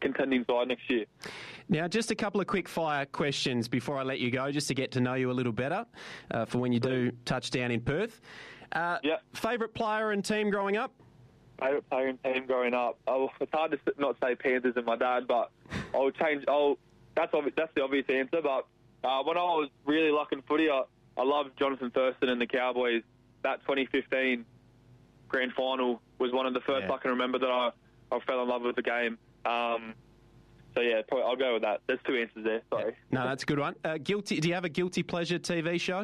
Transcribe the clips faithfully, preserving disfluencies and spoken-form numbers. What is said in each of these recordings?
contending side next year. Now, just a couple of quick fire questions before I let you go, just to get to know you a little better uh, for when you do touch down in Perth. Uh, yeah. Favourite player and team growing up? Favourite player and team growing up? Oh, it's hard to not say Panthers and my dad, but I'll change. I'll that's obvi- that's the obvious answer. But uh, when I was really lucky in footy, I, I loved Jonathan Thurston and the Cowboys. That twenty fifteen grand final was one of the first yeah. I can remember that I, I fell in love with the game. Um, so yeah, probably, I'll go with that. There's two answers there. Sorry. Yeah. No, that's a good one. Uh, guilty? Do you have a guilty pleasure T V show?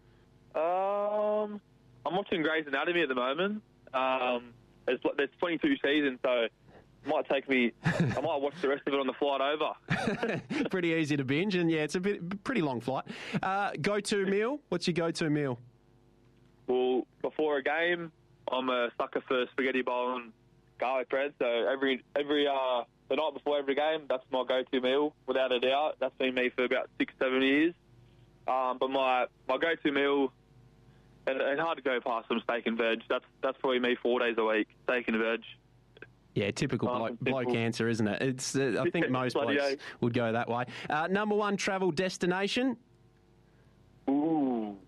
Um, I'm watching Grey's Anatomy at the moment. Um, there's, there's twenty-two seasons, so it might take me. I might watch the rest of it on the flight over. Pretty easy to binge, and yeah, it's a bit pretty long flight. Uh, go-to meal? What's your go-to meal? Well, before a game, I'm a sucker for spaghetti bowl and garlic bread. So every every uh, the night before every game, that's my go-to meal, without a doubt. That's been me for about six, seven years. Um, but my my go-to meal, and it's hard to go past some steak and veg. That's that's probably me four days a week, steak and veg. Yeah, typical um, bloke, bloke answer, isn't it? It's uh, I think most blokes yeah. would go that way. Uh, number one travel destination? Ooh.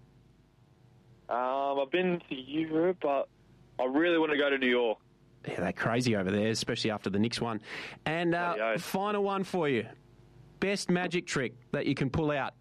Um, I've been to Europe, but I really want to go to New York. Yeah, they're crazy over there, especially after the Knicks one. And uh, final one for you. Best magic trick that you can pull out?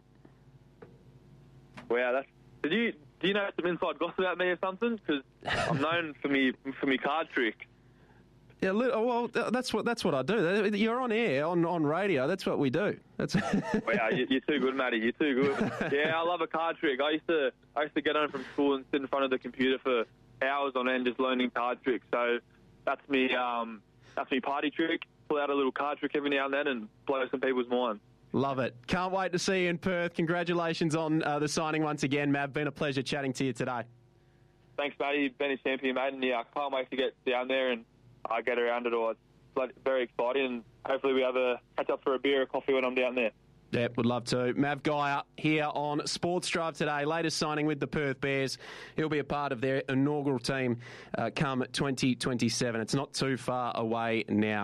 Wow, that's... Did you, do you know some inside gossip about me or something? Because I'm known for me for me card trick. Yeah, well, that's what that's what I do. You're on air, on, on radio. That's what we do. That's wow, you're too good, Matty. You're too good. Yeah, I love a card trick. I used to I used to get home from school and sit in front of the computer for hours on end just learning card tricks. So that's me. Um, that's me party trick. Pull out a little card trick every now and then and blow some people's minds. Love it. Can't wait to see you in Perth. Congratulations on uh, the signing once again, Mav. Been a pleasure chatting to you today. Thanks, Matty. Been a champion, mate. And yeah, I can't wait to get down there and I get around it all. It's very exciting, and hopefully we have a catch up for a beer or coffee when I'm down there. Yeah, would love to. Mav Geyer here on Sports Drive today. Latest signing with the Perth Bears. He'll be a part of their inaugural team uh, come twenty twenty-seven. It's not too far away now.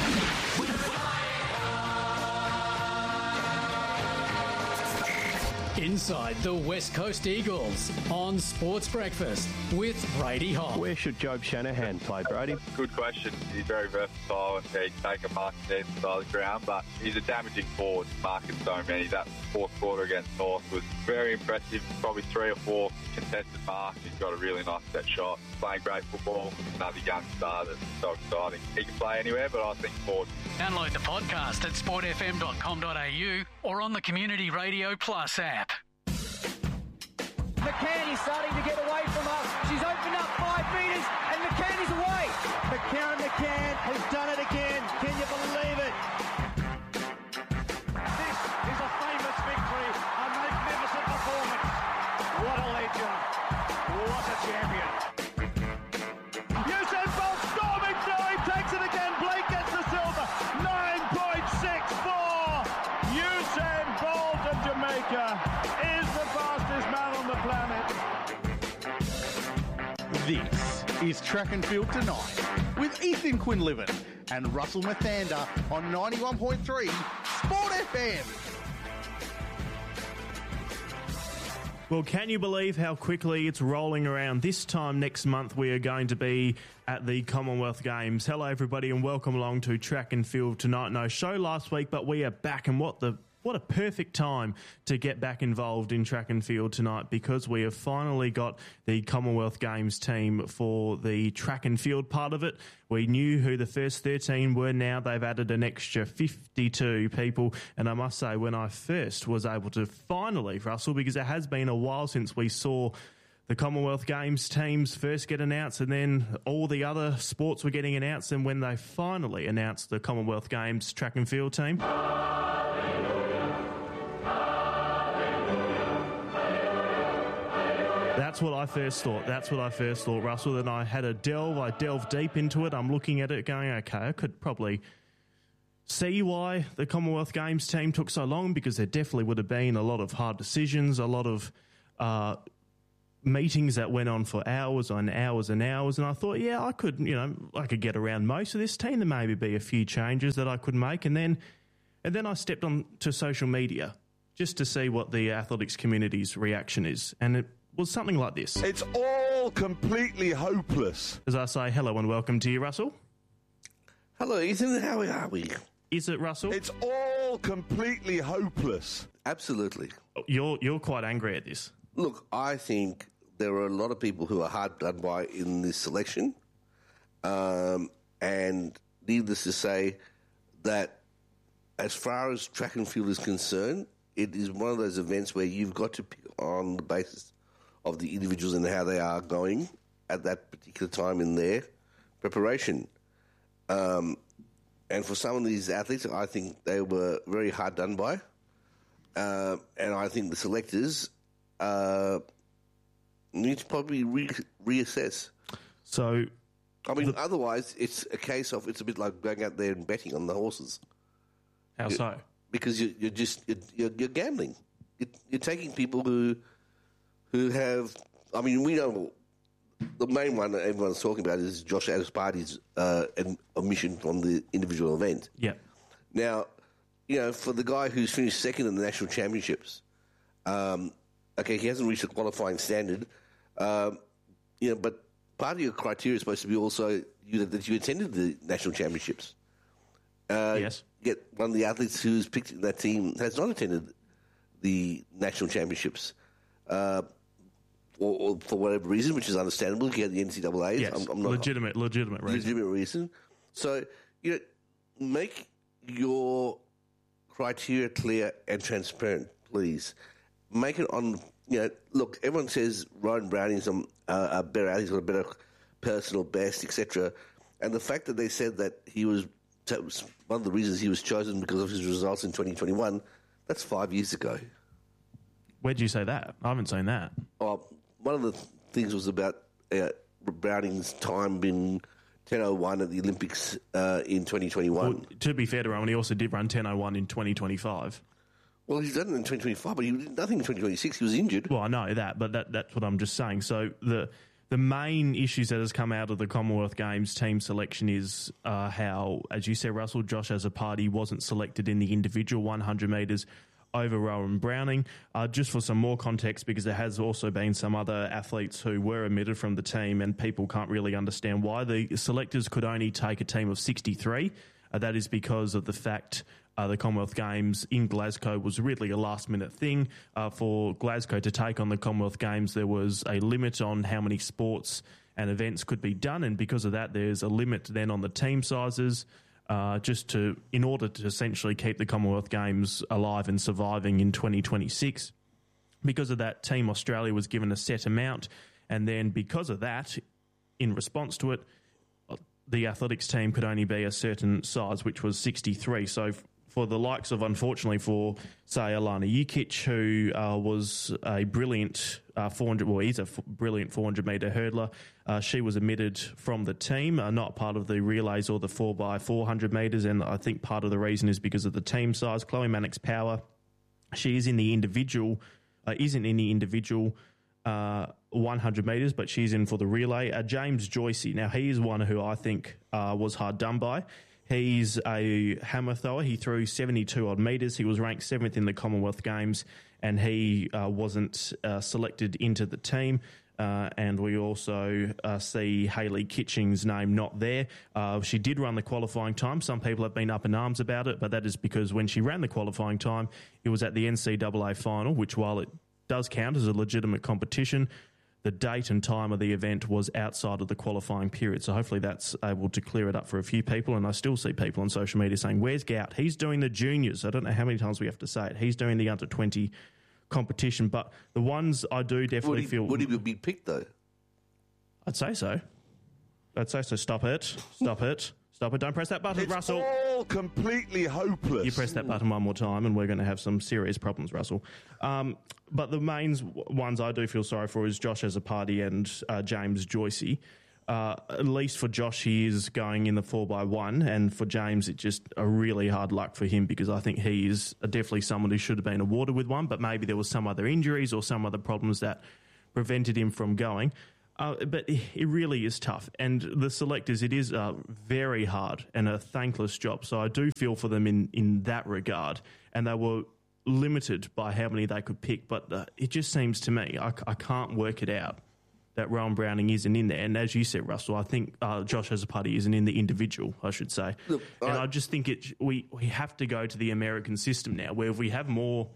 Inside the West Coast Eagles on Sports Breakfast with Brady Hobb. Where should Job Shanahan play, Brady? Good question. He's very versatile and he can take a mark down the side of the ground, but he's a damaging forward, marking so many. That fourth quarter against North was very impressive. Probably three or four contested marks. He's got a really nice set shot. Playing great football. Another young star that's so exciting. He can play anywhere, but I think forward. Download the podcast at sport f m dot com dot a u or on the Community Radio Plus app. McCann is starting to get away from us. She's opened up five metres and McCann is away. McCann McCann has done it again. Can you believe it? This is a famous victory. A magnificent performance. What a legend. What a champion. Usain Bolt storming through. He takes it again. Blake gets the silver. nine point six four. Usain Bolt of Jamaica is the fastest man on the planet. This is Track and Field Tonight with Ethan Quinlivan and Russell Mathander on ninety-one point three Sport F M. Well, can you believe how quickly it's rolling around? This time next month we are going to be at the Commonwealth Games. Hello everybody and welcome along to Track and Field Tonight. No show last week, but we are back, and what the What a perfect time to get back involved in track and field tonight, because we have finally got the Commonwealth Games team for the track and field part of it. We knew who the first thirteen were. Now they've added an extra fifty-two people. And I must say, when I first was able to finally, Russell, because it has been a while since we saw the Commonwealth Games teams first get announced, and then all the other sports were getting announced, and when they finally announced the Commonwealth Games track and field team... That's what I first thought. That's what I first thought, Russell. Then I had a delve. I delved deep into it. I'm looking at it going, okay, I could probably see why the Commonwealth Games team took so long, because there definitely would have been a lot of hard decisions, a lot of uh, meetings that went on for hours and hours and hours, and I thought, yeah, I could, you know, I could get around most of this team. There maybe be a few changes that I could make, and then, and then I stepped on to social media just to see what the athletics community's reaction is, and it was something like this. It's all completely hopeless. As I say, hello and welcome to you, Russell. Hello, Ethan. How are we? Is it, Russell? It's all completely hopeless. Absolutely. You're you're quite angry at this. Look, I think there are a lot of people who are hard done by in this selection, um, and needless to say, that as far as track and field is concerned, it is one of those events where you've got to pick on the basis of the individuals and how they are going at that particular time in their preparation. Um, and for some of these athletes, I think they were very hard done by. Uh, and I think the selectors uh, need to probably re- reassess. So, I mean, the, otherwise, it's a case of it's a bit like going out there and betting on the horses. How so? Because you, you're just you're, you're gambling. You're, you're taking people who who have. I mean, we know the main one that everyone's talking about is Josh Adespardi's uh, omission from the individual event. Yeah. Now, you know, for the guy who's finished second in the national championships, um, okay, he hasn't reached the qualifying standard, um, you know, but part of your criteria is supposed to be also you, that you attended the national championships. Uh, yes. Yet one of the athletes who's picked in that team has not attended the national championships, uh, or, or for whatever reason, which is understandable. He had the N C double A's. Yes, I'm, I'm not, legitimate, legitimate reason. Legitimate reason. So, you know, make your criteria clear and transparent, please. Make it on, you know, look, everyone says Ryan Browning's a, a better athlete, he's got a better personal best, et cetera. And the fact that they said that he was, that was one of the reasons he was chosen because of his results in twenty twenty-one, that's five years ago. Where'd you say that? I haven't seen that. Oh, one of the things was about uh, Browning's time being ten oh one at the Olympics uh, in twenty twenty-one. Well, to be fair to Rowan, he also did run ten oh one in twenty twenty-five. Well, he's done it in twenty twenty-five, but he did nothing in twenty twenty-six. He was injured. Well, I know that, but that, that's what I'm just saying. So the the main issues that has come out of the Commonwealth Games team selection is uh, how, as you said, Russell, Josh Azzopardi wasn't selected in the individual one hundred metres over Rowan Browning. Uh, just for some more context, because there has also been some other athletes who were omitted from the team and people can't really understand why. The selectors could only take a team of sixty-three. Uh, that is because of the fact uh, the Commonwealth Games in Glasgow was really a last-minute thing. Uh, for Glasgow to take on the Commonwealth Games, there was a limit on how many sports and events could be done, and because of that, there's a limit then on the team sizes. Uh, just to, in order to essentially keep the Commonwealth Games alive and surviving in twenty twenty-six. Because of that, Team Australia was given a set amount, and then because of that, in response to it, the athletics team could only be a certain size, which was sixty-three. So f- for the likes of, unfortunately, for, say, Alana Jukic, who uh, was a brilliant uh, four hundred, well, he's a f- brilliant four hundred metre hurdler. Uh, she was omitted from the team, uh, not part of the relays or the four by four hundred metres, and I think part of the reason is because of the team size. Chloe Mannix-Power, she is in the individual, uh, isn't in the individual uh, one hundred metres, but she's in for the relay. Uh, James Joycey, now he is one who I think uh, was hard done by. He's a hammer thrower. He threw seventy-two odd metres. He was ranked seventh in the Commonwealth Games, and he uh, wasn't uh, selected into the team. Uh, and we also uh, see Hayley Kitching's name not there. Uh, she did run the qualifying time. Some people have been up in arms about it, but that is because when she ran the qualifying time, it was at the N C double A final, which while it does count as a legitimate competition, the date and time of the event was outside of the qualifying period. So hopefully that's able to clear it up for a few people. And I still see people on social media saying, where's Gout? He's doing the juniors. I don't know how many times we have to say it. He's doing the under twenty competition. But the ones I do definitely would he, feel... Would he be picked, though? I'd say so. I'd say so. Stop it. Stop it. Stop it. Don't press that button, it's Russell. It's all completely hopeless. You press that button one more time and we're going to have some serious problems, Russell. Um, but the main ones I do feel sorry for is Josh Azzopardi and uh, James Joycey. Uh, at least for Josh, he is going in the four by one, and for James, it's just a really hard luck for him because I think he is definitely someone who should have been awarded with one, but maybe there was some other injuries or some other problems that prevented him from going. Uh, but it really is tough. And the selectors, it is a very hard and a thankless job. So I do feel for them in, in that regard. And they were limited by how many they could pick. But uh, it just seems to me, I, I can't work it out, that Rowan Browning isn't in there. And as you said, Russell, I think uh, Josh Azzopardi isn't in the individual, I should say. Look, and I, I just think it we, we have to go to the American system now, where if we have more...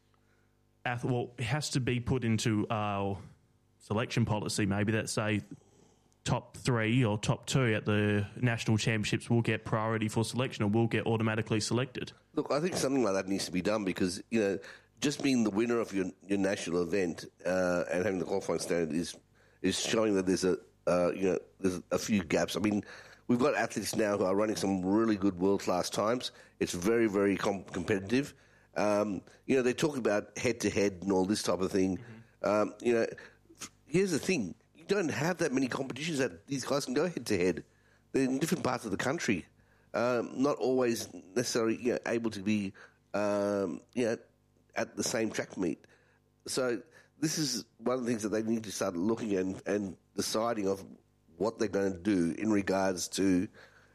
Well, it has to be put into our selection policy, maybe, that say top three or top two at the national championships will get priority for selection or will get automatically selected. Look, I think something like that needs to be done because, you know, just being the winner of your, your national event uh, and having the qualifying standard is is showing that there's a uh, you know there's a few gaps. I mean, we've got athletes now who are running some really good world class times. It's very very com- competitive. Um, you know, they talk about head to head and all this type of thing. Mm-hmm. Um, you know, here's the thing: you don't have that many competitions that these guys can go head to head. They're in different parts of the country, um, not always necessarily you know, able to be um, you know at the same track meet. So this is one of the things that they need to start looking at and, and deciding of what they're going to do in regards to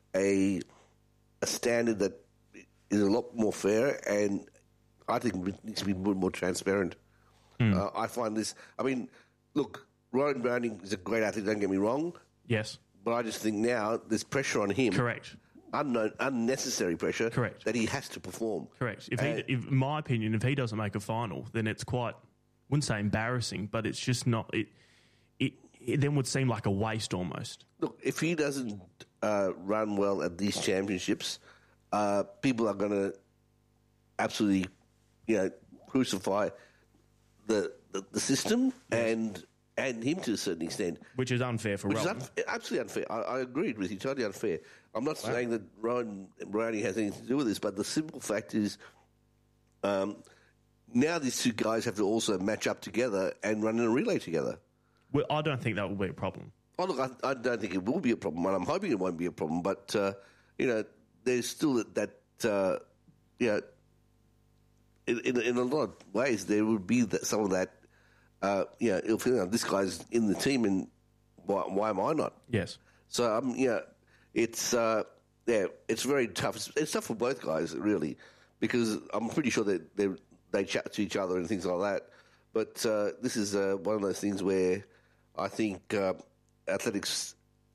a a standard that is a lot more fair and I think it needs to be more, more transparent. Mm. Uh, I find this... I mean, look, Rowan Browning is a great athlete, don't get me wrong. Yes. But I just think now there's pressure on him. Correct. Unknown, unnecessary pressure. Correct. That he has to perform. Correct. If, he, if in my opinion, if he doesn't make a final, then it's quite... I wouldn't say embarrassing, but it's just not... It, it, it then would seem like a waste almost. Look, if he doesn't uh, run well at these championships, uh, people are going to absolutely... you know, crucify the the, the system and and him to a certain extent. Which is unfair for Which Rowan. Is un- absolutely unfair. I, I agreed with you, totally unfair. I'm not wow. saying that Rowan Browning has anything to do with this, but the simple fact is um, now these two guys have to also match up together and run in a relay together. Well, I don't think that will be a problem. Oh, look, I, I don't think it will be a problem, and I'm hoping it won't be a problem, but, uh, you know, there's still that, that uh, you know, In, in, in a lot of ways, there would be that, some of that, uh, you know, if, you know, this guy's in the team and why, why am I not? Yes. So, um, you know, it's, uh, yeah, it's very tough. It's, it's tough for both guys, really, because I'm pretty sure that they they chat to each other and things like that. But uh, this is uh, one of those things where I think uh, Athletics,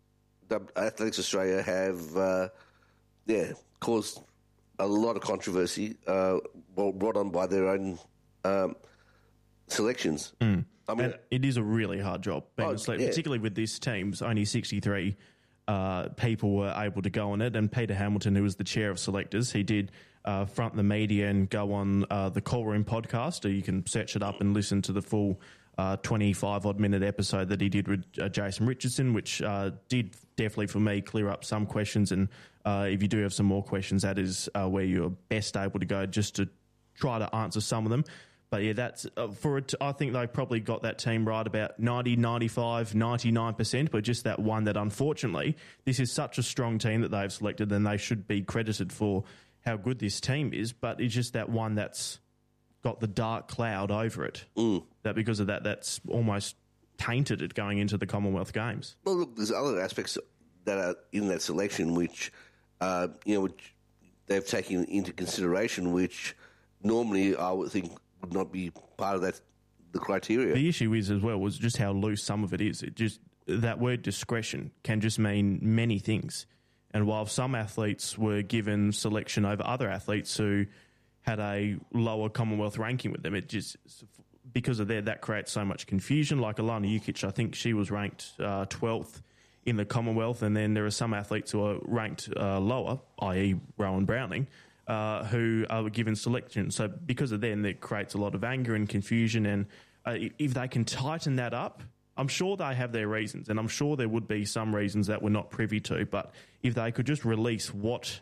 Athletics Australia have, uh, yeah, caused a lot of controversy uh, brought on by their own um, selections. Mm. I mean, and it is a really hard job, being oh, a select, yeah. particularly with this team. Only sixty-three uh, people were able to go on it, and Peter Hamilton, who was the chair of selectors, he did uh, front the media and go on uh, the Call Room podcast. Or you can search it up and listen to the full uh, twenty-five odd minute episode that he did with uh, Jason Richardson, which uh, did definitely for me clear up some questions. And uh, if you do have some more questions, that is uh, where you're best able to go just to try to answer some of them. But yeah, that's uh, for it. I think they probably got that team right about ninety, ninety-five, ninety-nine percent, but just that one that unfortunately, this is such a strong team that they've selected and they should be credited for how good this team is, but it's just that one that's got the dark cloud over it. Mm. That because of that, that's almost tainted it going into the Commonwealth Games. Well, look, there's other aspects that are in that selection which, uh, you know, which they've taken into consideration, which normally I would think would not be part of that the criteria. The issue is as well was just how loose some of it is. It just that word discretion can just mean many things. And while some athletes were given selection over other athletes who had a lower Commonwealth ranking with them, it just because of that that creates so much confusion. Like Alana Jukic, I think she was ranked uh, twelfth in the Commonwealth, and then there are some athletes who are ranked uh, lower, that is. Rowan Browning, uh, who are given selection. So because of them, it creates a lot of anger and confusion. And uh, if they can tighten that up, I'm sure they have their reasons, and I'm sure there would be some reasons that we're not privy to. But if they could just release what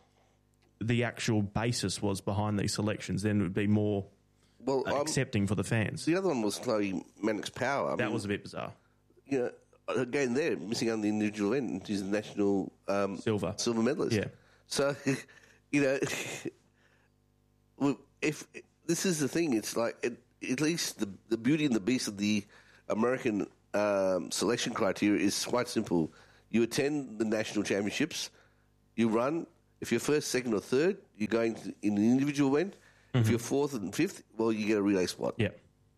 the actual basis was behind these selections, then it would be more well, um, accepting for the fans. The other one was Chloe Mannix-Power. I that mean, was a bit bizarre. You know, again, they're missing on the individual end. She's the national um, silver silver medalist. Yeah. So, you know, if this is the thing, it's like it, at least the the beauty and the beast of the American um, selection criteria is quite simple. You attend the national championships, you run. If you're first, second, or third, you're going to, in an individual event. Mm-hmm. If you're fourth and fifth, well, you get a relay spot. Yeah.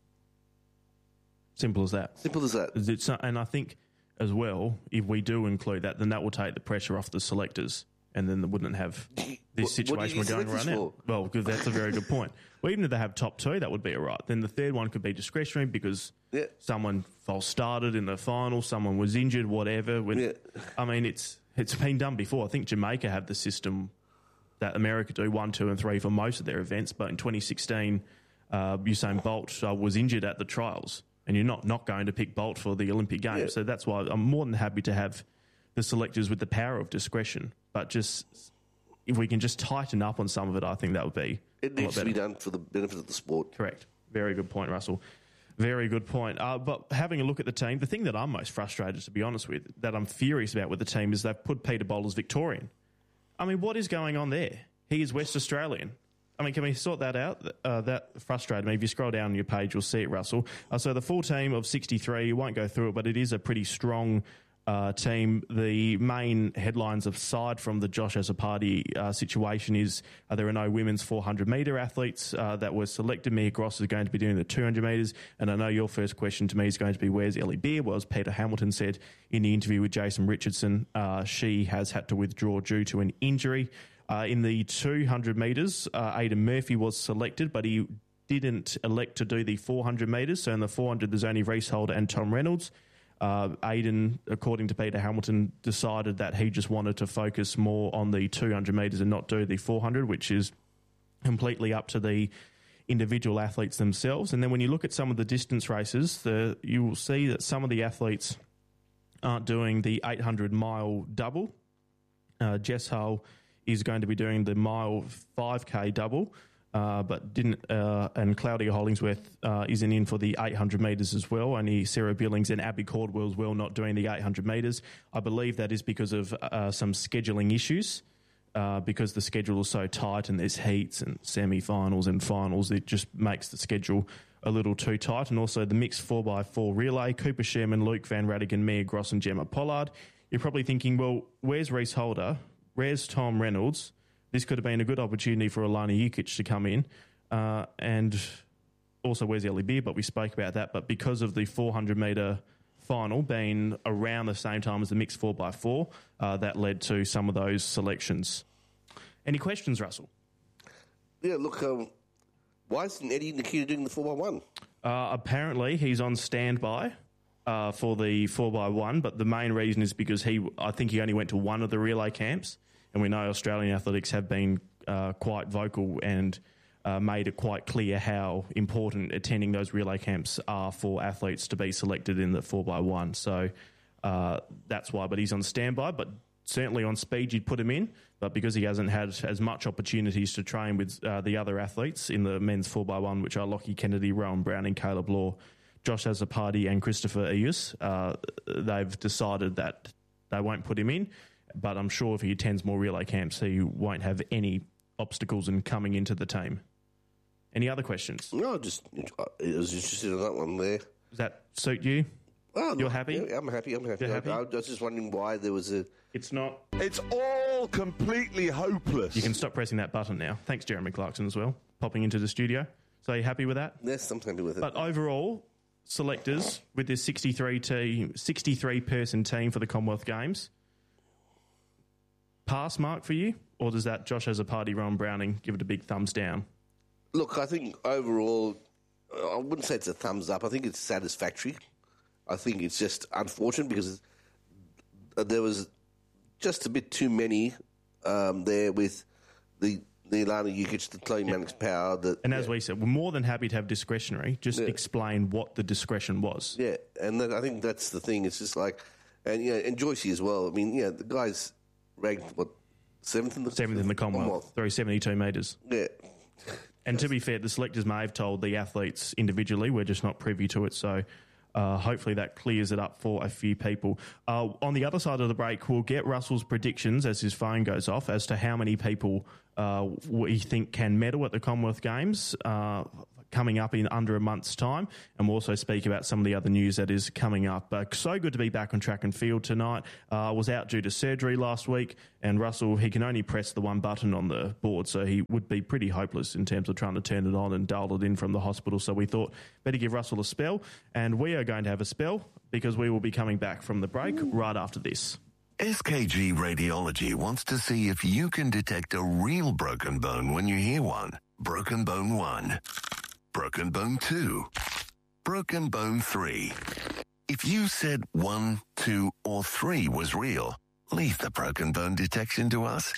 Simple as that. Simple as that. It's not, and I think as well, if we do include that, then that will take the pressure off the selectors, and then they wouldn't have this situation we're going right now. Well, because that's a very good point. Well, even if they have top two, that would be all right. Then the third one could be discretionary because yeah. someone false started in the final, someone was injured, whatever. When, yeah. I mean, it's it's been done before. I think Jamaica have the system that America do, one, two, and three for most of their events. But in twenty sixteen, uh, Usain Bolt uh, was injured at the trials, and you're not, not going to pick Bolt for the Olympic Games. Yeah. So that's why I'm more than happy to have the selectors with the power of discretion. But just if we can just tighten up on some of it, I think that would be It needs to be done for the benefit of the sport. Correct. Very good point, Russell. Very good point. Uh, but having a look at the team, the thing that I'm most frustrated, to be honest with, that I'm furious about with the team is they've put Peter Bol as Victorian. I mean, what is going on there? He is West Australian. I mean, can we sort that out? Uh, that frustrated me. If you scroll down your page, you'll see it, Russell. Uh, so the full team of sixty-three, you won't go through it, but it is a pretty strong uh, team. The main headlines aside from the Josh Azzopardi uh, situation is uh, there are no women's four hundred metre athletes uh, that were selected. Mia Gross is going to be doing the two hundred metres. And I know your first question to me is going to be, where's Ellie Beer? Well, as Peter Hamilton said in the interview with Jason Richardson, uh, she has had to withdraw due to an injury. Uh, in the two hundred metres, uh, Aidan Murphy was selected, but he didn't elect to do the four hundred metres. So in the four hundred, there's only Reece Holder and Tom Reynolds. Uh, Aidan, according to Peter Hamilton, decided that he just wanted to focus more on the two hundred metres and not do the four hundred, which is completely up to the individual athletes themselves. And then when you look at some of the distance races, the, you will see that some of the athletes aren't doing the eight hundred mile double. Uh, Jess Hull is going to be doing the mile five K double, uh, but didn't. Uh, and Claudia Hollingsworth uh, isn't in for the eight hundred metres as well. Only Sarah Billings and Abby Caldwell as well not doing the eight hundred metres. I believe that is because of uh, some scheduling issues, uh, because the schedule is so tight and there's heats and semi-finals and finals. It just makes the schedule a little too tight. And also the mixed four by four relay, Cooper Sherman, Luke Van Radigan, Mia Gross and Gemma Pollard. You're probably thinking, well, where's Reece Holder? Where's Tom Reynolds? This could have been a good opportunity for Alana Jukic to come in. Uh, and also, where's Ellie Beer? But we spoke about that. But because of the four hundred metre final being around the same time as the mixed four by four, uh, that led to some of those selections. Any questions, Russell? Yeah, look, um, why isn't Eddie Nikita doing the four by one? Uh, apparently, he's on standby uh, for the four by one, but the main reason is because he, I think he only went to one of the relay camps. And we know Australian athletics have been uh, quite vocal and uh, made it quite clear how important attending those relay camps are for athletes to be selected in the four by one. So uh, that's why. But he's on standby, but certainly on speed you'd put him in. But because he hasn't had as much opportunities to train with uh, the other athletes in the men's four by one, which are Lockie Kennedy, Rowan Browning, Caleb Law, Josh Azzopardi and Christopher Eus, uh, they've decided that they won't put him in. But I'm sure if he attends more relay camps, he won't have any obstacles in coming into the team. Any other questions? No, just I was interested in that one there. Does that suit you? Oh, You're no, happy? Yeah, I'm happy. I'm happy. You're happy? I, I was just wondering why there was a. It's not. It's all completely hopeless. You can stop pressing that button now. Thanks, Jeremy Clarkson, as well, popping into the studio. So, are you happy with that? Yes, I'm happy with it. But overall, selectors with this sixty-three team, sixty-three person team for the Commonwealth Games. Pass mark for you, or does that Josh Azzopardi, Rowan Browning give it a big thumbs down? Look, I think overall, I wouldn't say it's a thumbs up. I think it's satisfactory. I think it's just unfortunate because there was just a bit too many um, there with the the Alana Jukic, the Chloe Mannix Power. That, and as yeah. we said, we're more than happy to have discretionary. Just yeah. explain what the discretion was. Yeah, and that, I think that's the thing. It's just like, and you know, and Joycey as well. I mean, yeah, the guy's ranked what seventh in the seventh in the Commonwealth, through seventy-two metres. Yeah. And to be fair, the selectors may have told the athletes individually. We're just not privy to it, so uh, hopefully that clears it up for a few people. Uh, on the other side of the break, we'll get Russell's predictions as his phone goes off as to how many people uh, we think can medal at the Commonwealth Games. Uh, coming up in under a month's time, and we'll also speak about some of the other news that is coming up. Uh, so good to be back on track and field tonight. I uh, was out due to surgery last week, and Russell, he can only press the one button on the board, so he would be pretty hopeless in terms of trying to turn it on and dial it in from the hospital. So we thought better give Russell a spell, and we are going to have a spell because we will be coming back from the break right after this. S K G Radiology wants to see if you can detect a real broken bone when you hear one. Broken bone one. Broken bone two. Broken bone three. If you said one, two, or three was real, leave the broken bone detection to us.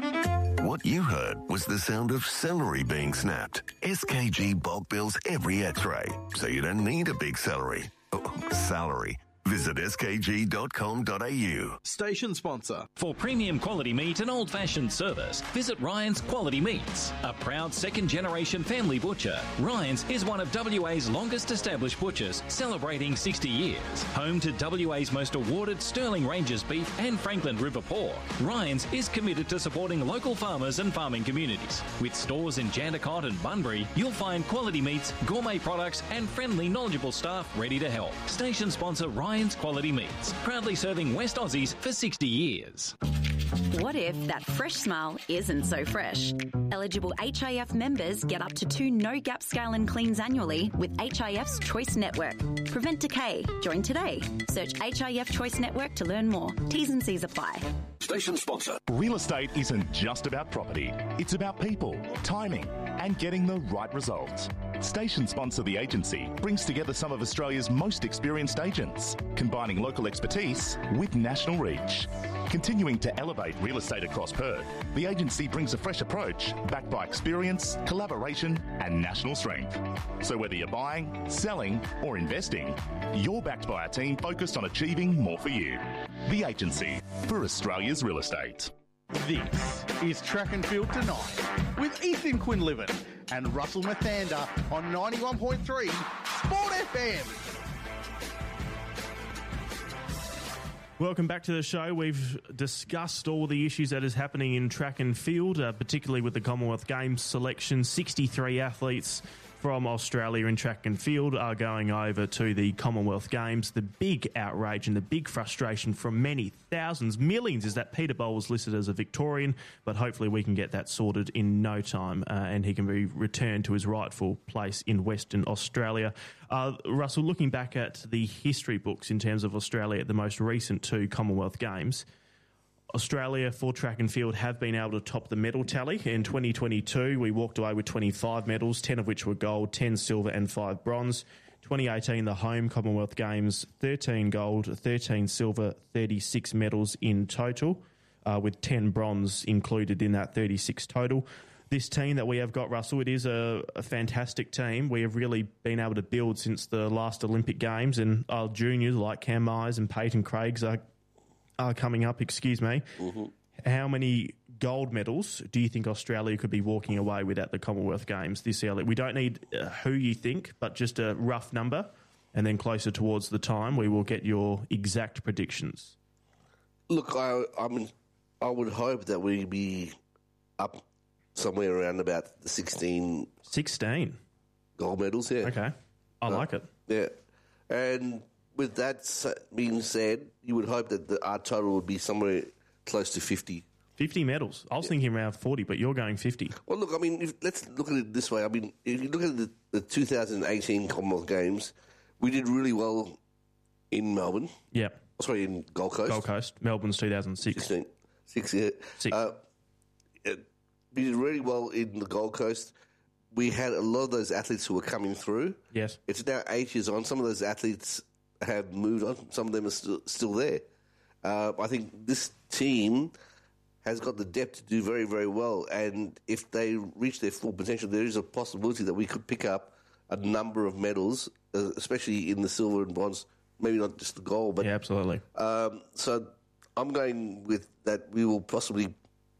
What you heard was the sound of celery being snapped. S K G bulk bills every x-ray, so you don't need a big celery. Oh, salary. Visit s k g dot com dot a u. Station sponsor. For premium quality meat and old-fashioned service, visit Ryan's Quality Meats. A proud second-generation family butcher, Ryan's is one of W A's longest-established butchers, celebrating sixty years. Home to W A's most awarded Sterling Ranges beef and Franklin River pork, Ryan's is committed to supporting local farmers and farming communities. With stores in Jandakot and Bunbury, you'll find quality meats, gourmet products, and friendly, knowledgeable staff ready to help. Station sponsor Ryan's Ryan's Quality Meats, proudly serving West Aussies for sixty years. What if that fresh smile isn't so fresh? Eligible H I F members get up to two no-gap scale and cleans annually with H I F's Choice Network. Prevent decay. Join today. Search H I F Choice Network to learn more. T's and C's apply. Station sponsor. Real estate isn't just about property. It's about people, timing, and getting the right results. Station sponsor The Agency brings together some of Australia's most experienced agents, combining local expertise with national reach. Continuing to elevate real estate across Perth, The Agency brings a fresh approach backed by experience, collaboration, and national strength. So whether you're buying, selling, or investing, you're backed by a team focused on achieving more for you. The Agency for Australia's real estate. This is Track and Field Tonight with Ethan Quinlivan and Russell Mathander on ninety-one point three Sport F M. Welcome back to the show. We've discussed all the issues that is happening in track and field, uh, particularly with the Commonwealth Games selection. sixty-three athletes from Australia in track and field are going over to the Commonwealth Games. The big outrage and the big frustration from many thousands, millions, is that Peter Bowl was listed as a Victorian, but hopefully we can get that sorted in no time uh, and he can be returned to his rightful place in Western Australia. Uh, Russell, looking back at the history books in terms of Australia at the most recent two Commonwealth Games, Australia for track and field have been able to top the medal tally. In twenty twenty-two, we walked away with twenty-five medals, ten of which were gold, ten silver and five bronze. twenty eighteen, the home Commonwealth Games, thirteen gold, thirteen silver, thirty-six medals in total, uh, with ten bronze included in that thirty-six total. This team that we have got, Russell, it is a, a fantastic team. We have really been able to build since the last Olympic Games, and our juniors like Cam Myers and Peyton Craigs are are coming up, excuse me. Mm-hmm. How many gold medals do you think Australia could be walking away with at the Commonwealth Games this early? We don't need uh, who you think, but just a rough number, and then closer towards the time, we will get your exact predictions. Look, I, I mean, I would hope that we be up somewhere around about the sixteen... sixteen? Gold medals, yeah. Okay. I uh, like it. Yeah. And with that being said, you would hope that the, our total would be somewhere close to fifty. fifty medals. I was yeah. thinking around forty, but you're going fifty. Well, look, I mean, if, let's look at it this way. I mean, if you look at the, the two thousand eighteen Commonwealth Games, we did really well in Melbourne. Yeah. Sorry, in Gold Coast. Gold Coast. Melbourne's two thousand six. sixteen. Six, yeah. Six. Uh, it, we did really well in the Gold Coast. We had a lot of those athletes who were coming through. Yes. It's now eight years on. Some of those athletes have moved on. Some of them are still, still there. Uh, I think this team has got the depth to do very, very well. And if they reach their full potential, there is a possibility that we could pick up a number of medals, uh, especially in the silver and bronze, maybe not just the gold. But, yeah, absolutely. Um, so I'm going with that we will possibly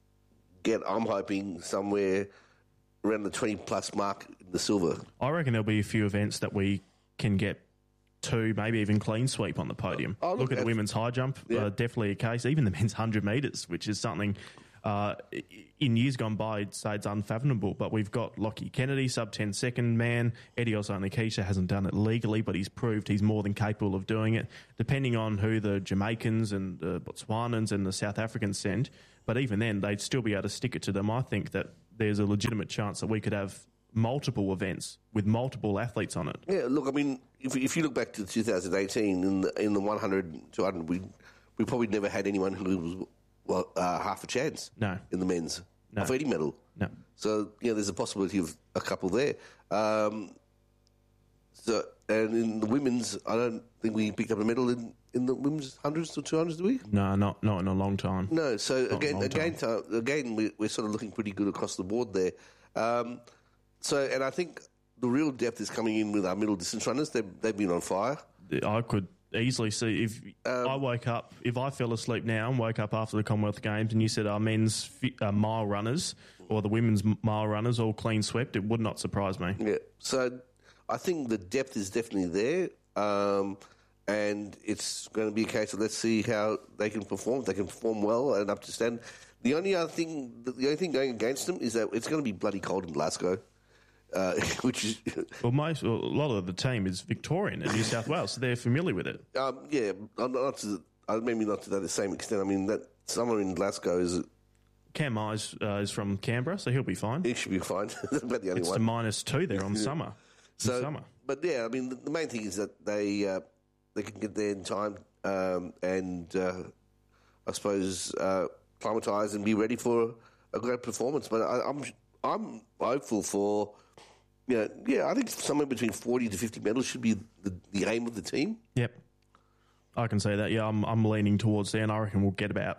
get, I'm hoping, somewhere around the twenty-plus mark in the silver. I reckon there'll be a few events that we can get two, maybe even clean sweep on the podium. Oh, look, look at the women's high jump, yeah. uh, definitely a case. Even the men's one hundred metres, which is something Uh, in years gone by, I'd say it's unfathomable, but we've got Lockie Kennedy, sub ten second man. Eddie Ozone-Nikita hasn't done it legally, but he's proved he's more than capable of doing it, depending on who the Jamaicans and the Botswanans and the South Africans send. But even then, they'd still be able to stick it to them. I think that there's a legitimate chance that we could have multiple events with multiple athletes on it. Yeah, look, I mean, if, if you look back to two thousand eighteen, in the, in the one hundred, two hundred, we, we probably never had anyone who was well, uh, half a chance no. in the men's no. of any medal. No. So, you know, there's a possibility of a couple there. Um, so, and in the women's, I don't think we picked up a medal in, in the women's hundreds or two hundreds, do we? No, not not in a long time. No, so not again, again, time. again, we, we're sort of looking pretty good across the board there. Um, so, and I think the real depth is coming in with our middle distance runners. They've, they've been on fire. I could easily see if um, I woke up, if I fell asleep now and woke up after the Commonwealth Games and you said our men's fi- uh, mile runners or the women's mile runners all clean swept, it would not surprise me. Yeah, so I think the depth is definitely there, um, and it's going to be a case of let's see how they can perform. If they can perform well and up to standard. The only other thing, the only thing going against them is that it's going to be bloody cold in Glasgow. Uh, which is well, most well, a lot of the team is Victorian and New South Wales, so they're familiar with it. Um, yeah, not to, maybe not to that same extent. I mean, that somewhere in Glasgow is. Cam Eyes uh, is from Canberra, so he'll be fine. He should be fine. That's about the only it's one. It's minus two there on yeah. summer. So, summer. But yeah, I mean, the, the main thing is that they uh, they can get there in time um, and uh, I suppose uh, climatise and be ready for a great performance. But I, I'm I'm hopeful for. Yeah, yeah, I think somewhere between forty to fifty medals should be the, the aim of the team. Yep. I can say that. Yeah, I'm I'm leaning towards there, and I reckon we'll get about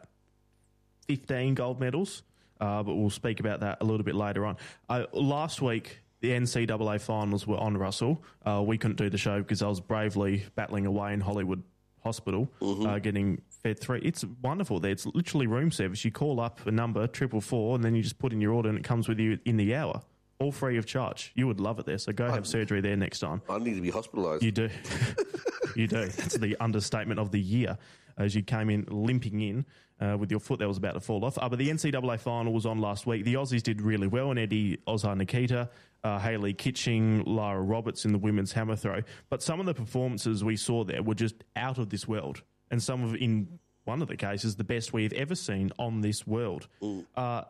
fifteen gold medals, uh, but we'll speak about that a little bit later on. Uh, last week, the N C double A finals were on, Russell. Uh, we couldn't do the show because I was bravely battling away in Hollywood Hospital, mm-hmm. uh, getting fed three. It's wonderful there. It's literally room service. You call up a number, triple four, and then you just put in your order, and it comes with you in the hour. All free of charge. You would love it there, so go I, have surgery there next time. I need to be hospitalised. You do. You do. That's the understatement of the year, as you came in limping in uh, with your foot that was about to fall off. Uh, but the N C double A final was on last week. The Aussies did really well, and Eddie Ozone-Nikita, uh, Hayley Kitching, Lara Roberts in the women's hammer throw. But some of the performances we saw there were just out of this world, and some of, in one of the cases, the best we've ever seen on this world. Mm. Uh,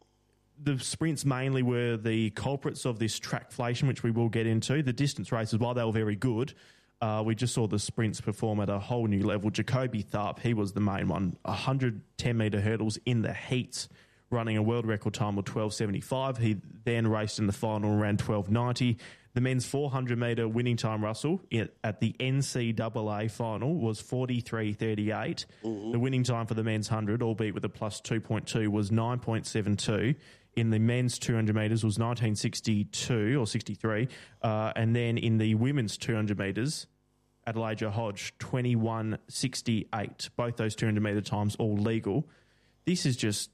The sprints mainly were the culprits of this trackflation, which we will get into. The distance races, while they were very good, uh, we just saw the sprints perform at a whole new level. Jacoby Tharp, he was the main one. one hundred ten metre hurdles in the heats, running a world record time of twelve seventy-five. He then raced in the final around twelve ninety. The men's four hundred metre winning time, Russell, at the N C double A final was forty-three thirty-eight. Mm-hmm. The winning time for the men's one hundred, albeit with a plus two point two, was nine point seven two. In the men's two hundred metres was nineteen sixty-two or sixty-three. Uh, and then in the women's two hundred metres, Adelaide Hodge, twenty-one sixty-eight. Both those two hundred metre times all legal. This is just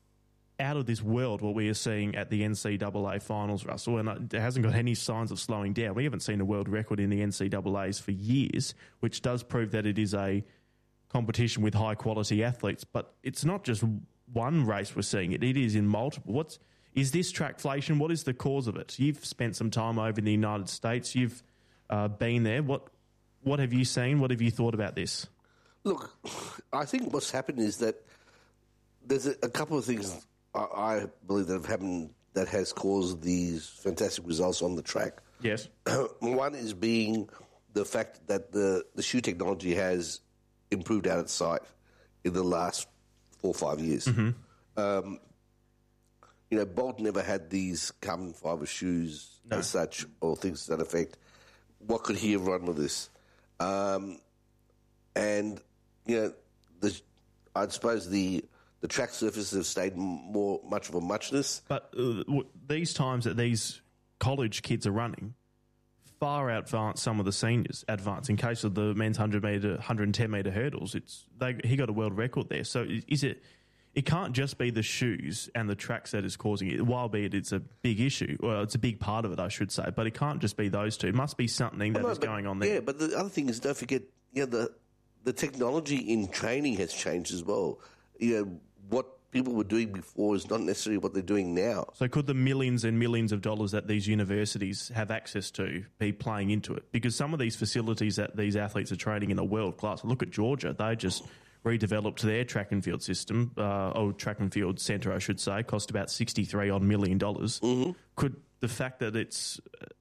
out of this world what we are seeing at the N C double A finals, Russell, and it hasn't got any signs of slowing down. We haven't seen a world record in the N C double A's for years, which does prove that it is a competition with high-quality athletes. But it's not just one race we're seeing it. It is in multiple. What's is this trackflation? What is the cause of it? You've spent some time over in the United States. You've uh, been there. What what have you seen? What have you thought about this? Look, I think what's happened is that there's a, a couple of things I, I believe that have happened that has caused these fantastic results on the track. Yes. One is being the fact that the, the shoe technology has improved out of sight in the last four or five years. Mm-hmm. Um, you know, Bolt never had these carbon fibre shoes no. as such or things to that effect. What could he have run with this? Um, and, you know, the, I suppose the the track surfaces have stayed more much of a muchness. But uh, w- these times that these college kids are running far advance some of the seniors advance. In case of the men's one hundred metre, one hundred ten metre hurdles, it's they, he got a world record there. So is it? It can't just be the shoes and the tracks that is causing it. While be it, it's a big issue. Well, it's a big part of it, I should say. But it can't just be those two. It must be something that well, no, is but, going on there. Yeah, but the other thing is, don't forget, you know, the the technology in training has changed as well. You know, what people were doing before is not necessarily what they're doing now. So could the millions and millions of dollars that these universities have access to be playing into it? Because some of these facilities that these athletes are training in are world class. Look at Georgia; they just redeveloped their track and field system, uh, or track and field centre, I should say, cost about sixty-three odd million dollars. Mm-hmm. Could the fact that it's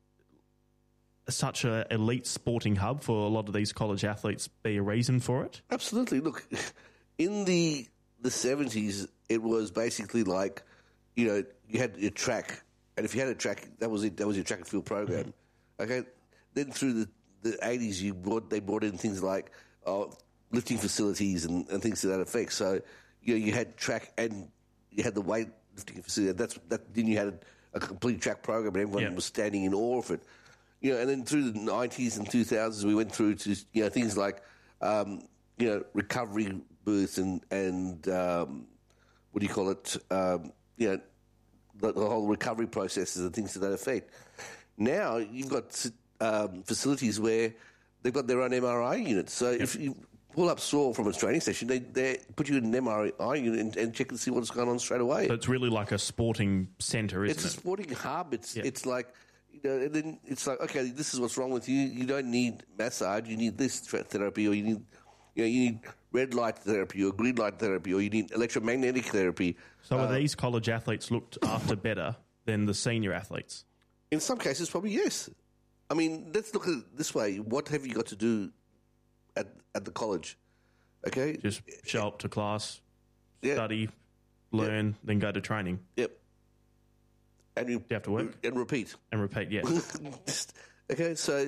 such an elite sporting hub for a lot of these college athletes be a reason for it? Absolutely. Look, in the the seventies, it was basically like, you know, you had your track, and if you had a track, that was it. That was your track and field program. Mm-hmm. Okay. Then through the, the eighties, you brought they brought in things like uh, lifting facilities and, and things to that effect. So, you know, you had track and you had the weightlifting facility. That's that. Then you had a, a complete track program, and everyone yep. was standing in awe of it. You know, and then through the nineties and two thousands, we went through to, you know, things like, um, you know, recovery booths and, and um, what do you call it, um, you know, the, the whole recovery processes and things to that effect. Now you've got um, facilities where they've got their own M R I units. So yep. if you pull up sore from a training session, they, they put you in an M R I unit and, and check and see what's going on straight away. So it's really like a sporting centre, isn't it's it? It's a sporting hub. It's yep. It's like... You know, and then it's like, okay, this is what's wrong with you. You don't need massage. You need this therapy, or you need, you know, you need red light therapy, or green light therapy, or you need electromagnetic therapy. So uh, are these college athletes looked after better than the senior athletes? In some cases, probably yes. I mean, let's look at it this way. What have you got to do at at the college? Okay, just show up to class, yeah. study, learn, yep. then go to training. Yep. And you, you have to work and repeat and repeat. Yeah. Okay, so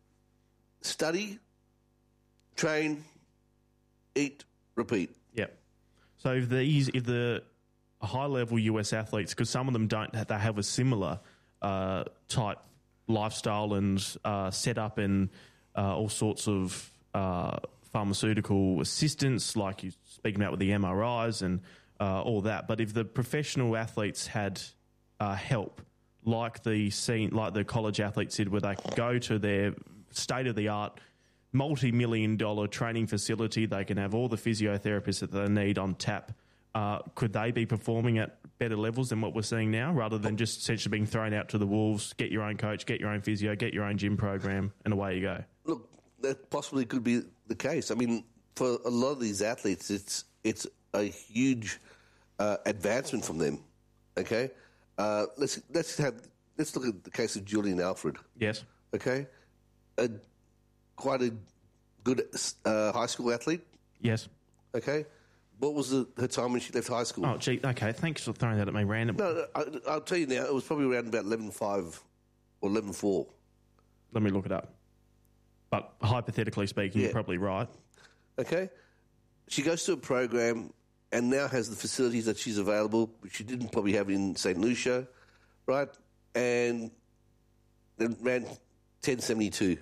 study, train, eat, repeat. Yeah. So if these, if the high level U S athletes, because some of them don't, they have a similar uh, type lifestyle and uh, setup and uh, all sorts of uh, pharmaceutical assistance, like you're speaking about with the M R Is and uh, all that. But if the professional athletes had Uh, help, like the scene, like the college athletes did, where they could go to their state-of-the-art, multi-million dollar training facility. They can have all the physiotherapists that they need on tap. Uh, could they be performing at better levels than what we're seeing now, rather than just essentially being thrown out to the wolves, get your own coach, get your own physio, get your own gym program, and away you go? Look, that possibly could be the case. I mean, for a lot of these athletes, it's it's a huge uh, advancement from them, okay? Uh, let's let's have let's look at the case of Julian Alfred. Yes. Okay. A, quite a good uh, high school athlete. Yes. Okay. What was the, her time when she left high school? Oh, gee. Okay. Thanks for throwing that at me randomly. No, no I, I'll tell you now. It was probably around about eleven five or eleven four. Let me look it up. But hypothetically speaking, yeah. you're probably right. Okay. She goes to a program and now has the facilities that she's available, which she didn't probably have in Saint Lucia, right? And then ran ten seventy-two.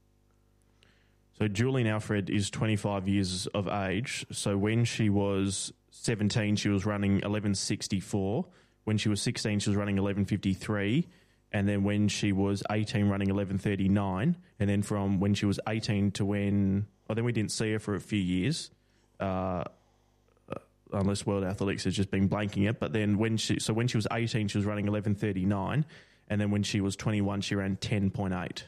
So Julian Alfred is twenty-five years of age. So when she was seventeen, she was running eleven sixty-four. When she was sixteen, she was running eleven fifty-three. And then when she was eighteen, running eleven thirty-nine. And then from when she was eighteen to when... Oh, then we didn't see her for a few years. Uh... Unless World Athletics has just been blanking it. But then when she, so when she was eighteen, she was running eleven thirty-nine. And then when she was twenty-one, she ran ten point eight.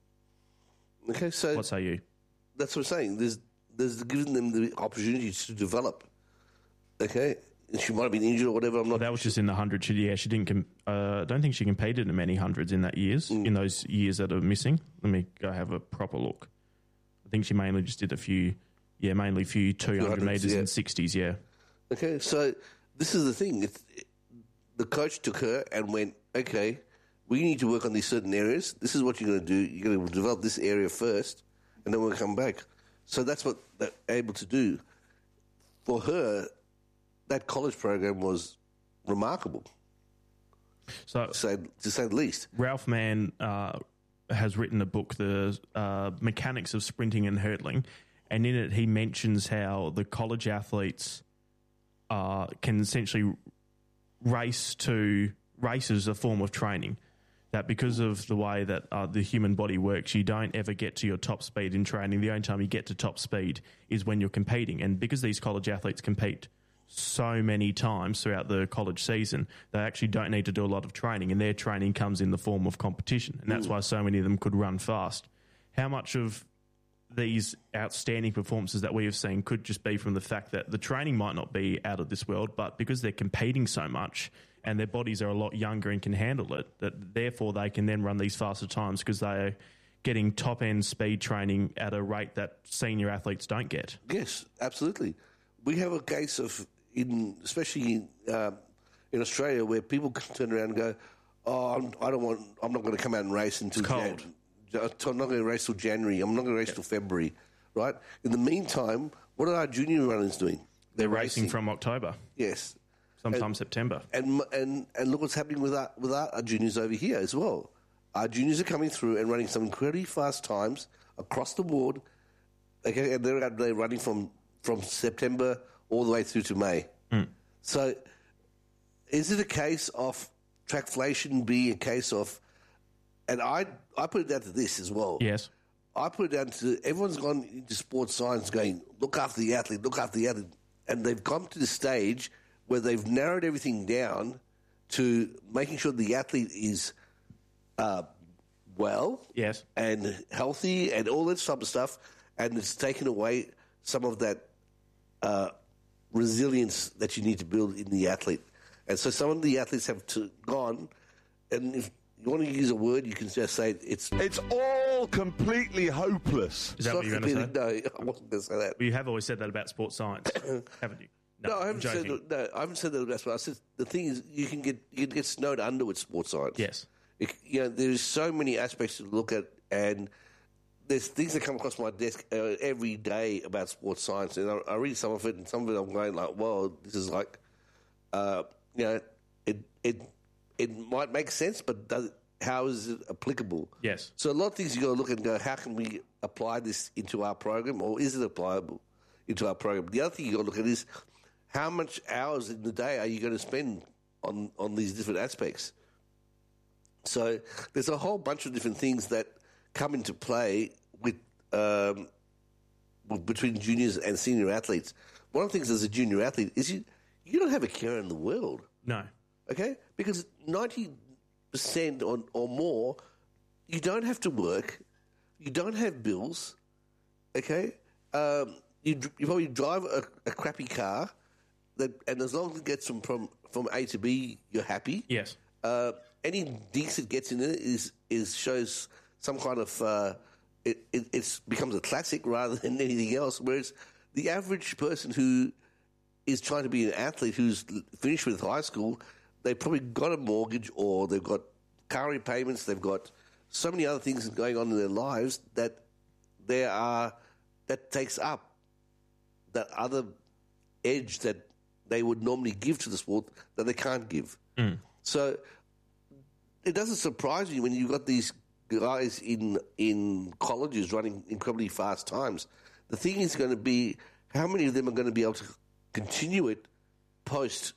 Okay, so... What say you? That's what I'm saying. There's, there's giving them the opportunity to develop. Okay? And she might have been injured or whatever. I'm not. Well, that was just in the hundred. She, yeah, she didn't. Com- uh, I don't think she competed in many hundreds in that years. Mm. In those years that are missing. Let me go have a proper look. I think she mainly just did a few... Yeah, mainly a few two hundred metres yeah. and sixties, yeah. Okay, so this is the thing. It's, it, the coach took her and went, okay, we need to work on these certain areas. This is what you're going to do. You're going to develop this area first, and then we'll come back. So that's what they're able to do. For her, that college program was remarkable, so to say, to say the least. Ralph Mann uh, has written a book, The uh, Mechanics of Sprinting and Hurdling, and in it he mentions how the college athletes... Uh, can essentially race to race as a form of training. That because of the way that uh, the human body works, you don't ever get to your top speed in training. The only time you get to top speed is when you're competing. And because these college athletes compete so many times throughout the college season, they actually don't need to do a lot of training, and their training comes in the form of competition, and that's Mm. why so many of them could run fast. How much of these outstanding performances that we have seen could just be from the fact that the training might not be out of this world, but because they're competing so much and their bodies are a lot younger and can handle it, that therefore they can then run these faster times because they're getting top-end speed training at a rate that senior athletes don't get. Yes, absolutely. We have a case of, in especially in, uh, in Australia, where people can turn around and go, "Oh, I'm, I don't want. I'm not going to come out and race until cold. Jan- I'm not going to race till January. I'm not going to race till February." Right. In the meantime, what are our junior runners doing? They're, racing, from October. Yes. Sometime And- September. And and and look what's happening with our, with our, our juniors over here as well. Our juniors are coming through and running some incredibly fast times across the board. Okay, and they're they're running from from September all the way through to May. Mm. So, is it a case of trackflation being a case of? And I I put it down to this as well. Yes. I put it down to everyone's gone into sports science, going look after the athlete, look after the athlete, and they've come to the stage where they've narrowed everything down to making sure the athlete is uh, well, yes, and healthy, and all that type of stuff, and it's taken away some of that uh, resilience that you need to build in the athlete. And so some of the athletes have to, gone, and if you want to use a word, you can just say it's it's all completely hopeless. Is that what you're going to say? No, I wasn't going to say that. Well, you have always said that about sports science, haven't you? No, I I'm haven't said joking. that, no, I haven't said that about sports. I said the thing is, you can get you can get snowed under with sports science. Yes, it, you know, there's so many aspects to look at, and there's things that come across my desk uh, every day about sports science, and I, I read some of it, and some of it I'm going like, "Whoa, this is like, uh, you know, it it it might make sense, but does it, how is it applicable?" Yes. So a lot of things you got to look at and go, how can we apply this into our program, or is it applicable into our program? The other thing you got to look at is how much hours in the day are you going to spend on, on these different aspects? So there's a whole bunch of different things that come into play with um, between juniors and senior athletes. One of the things as a junior athlete is you you don't have a care in the world. No. Okay? Because ninety percent or, or more, you don't have to work, you don't have bills, okay? Um, you, you probably drive a, a crappy car, that, and as long as it gets from, from, from A to B, you're happy. Yes. Uh, any dinks it gets in it is, is shows some kind of, uh, it, it it's becomes a classic rather than anything else, whereas the average person who is trying to be an athlete who's finished with high school, they've probably got a mortgage, or they've got car repayments, they've got so many other things going on in their lives that there are that takes up that other edge that they would normally give to the sport that they can't give. Mm. So it doesn't surprise me when you've got these guys in in colleges running incredibly fast times. The thing is going to be how many of them are going to be able to continue it post